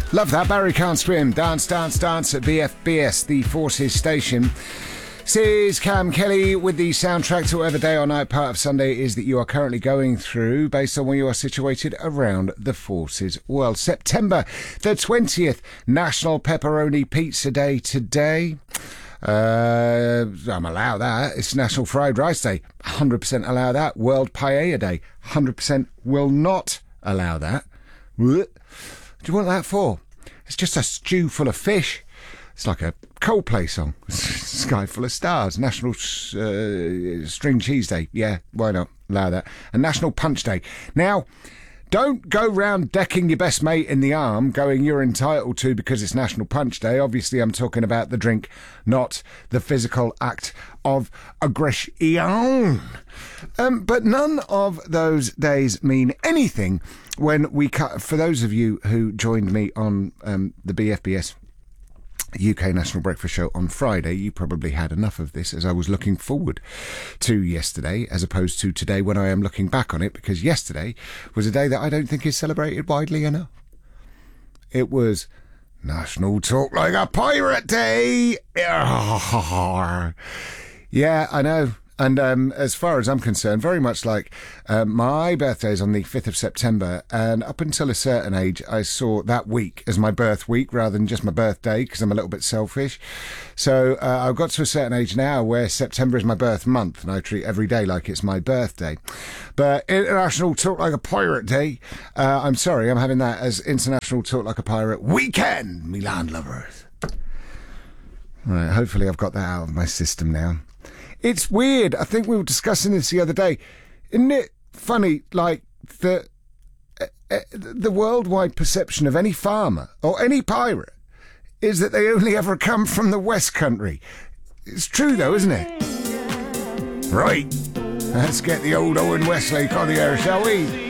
Love that. Barry Can't Swim. Dance, dance, dance at BFBS, the Forces station. This is Cam Kelly with the soundtrack to whatever day or night part of Sunday is that you are currently going through based on where you are situated around the Forces world. September the 20th, National Pepperoni Pizza Day today. I'm allow that. It's National Fried Rice Day. 100% allow that. World Paella Day. 100% will not allow that. What do you want that for? It's just a stew full of fish. It's like a Coldplay song. Sky full of stars. National String Cheese Day. Yeah, why not? Allow that. And National Punch Day. Now, don't go round decking your best mate in the arm, going you're entitled to because it's National Punch Day. Obviously, I'm talking about the drink, not the physical act of aggression. But none of those days mean anything when we cut. For those of you who joined me on the BFBS UK National Breakfast Show on Friday, you probably had enough of this, as I was looking forward to yesterday as opposed to today when I am looking back on it, because yesterday was a day that I don't think is celebrated widely enough. It was National Talk Like a Pirate Day. Yeah, I know. And as far as I'm concerned, very much like my birthday is on the 5th of September, and up until a certain age, I saw that week as my birth week rather than just my birthday, because I'm a little bit selfish. So I've got to a certain age now where September is my birth month, and I treat every day like it's my birthday. But International Talk Like a Pirate Day, I'm sorry, I'm having that as International Talk Like a Pirate Weekend, me land lovers. Right, hopefully I've got that out of my system now. It's weird. I think we were discussing this the other day. Isn't it funny, like, the worldwide perception of any farmer or any pirate is that they only ever come from the West Country. It's true, though, isn't it? Right. Let's get the old Owen Westlake on the air, shall we?